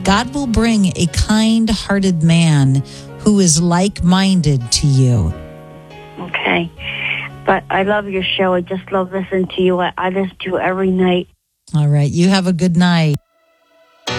God will bring a kind-hearted man who is like-minded to you. Okay. But I love your show. I just love listening to you. I listen to you every night. All right. You have a good night.